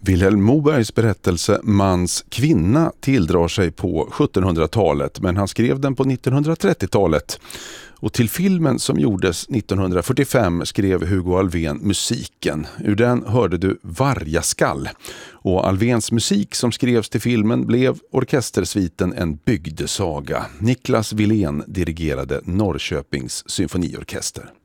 Vilhelm Mobergs berättelse Mans kvinna tilldrar sig på 1700-talet, men han skrev den på 1930-talet. Och till filmen som gjordes 1945 skrev Hugo Alfvén musiken. Ur den hörde du Vargaskall. Och Alfvéns musik som skrevs till filmen blev orkestersviten En bygdesaga. Niklas Wilén dirigerade Norrköpings symfoniorkester.